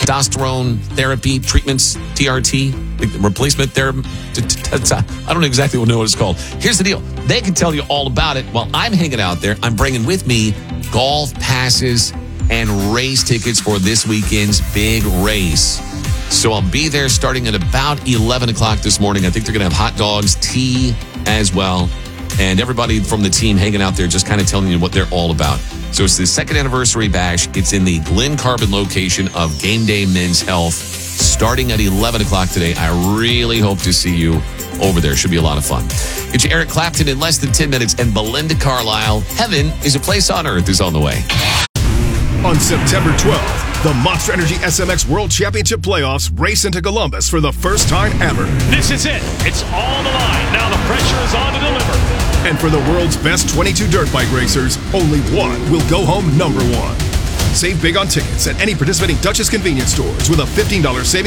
testosterone therapy treatments, TRT, replacement therapy. I don't exactly know what it's called. Here's the deal. They can tell you all about it while I'm hanging out there. I'm bringing with me golf passes and race tickets for this weekend's big race. So I'll be there starting at about 11 o'clock this morning. I think they're going to have hot dogs, tea as well. And everybody from the team hanging out there just kind of telling you what they're all about. So it's the second anniversary bash. It's in the Glen Carbon location of Game Day Men's Health starting at 11 o'clock today. I really hope to see you over there. Should be a lot of fun. Get you Eric Clapton in less than 10 minutes and Belinda Carlisle. Heaven is a Place on Earth is on the way. On September 12th, the Monster Energy SMX World Championship Playoffs race into Columbus for the first time ever. This is it. It's all on the line. Now the pressure is on to deliver. And for the world's best 22 dirt bike racers, only one will go home number one. Save big on tickets at any participating Duchess convenience stores with a $15 savings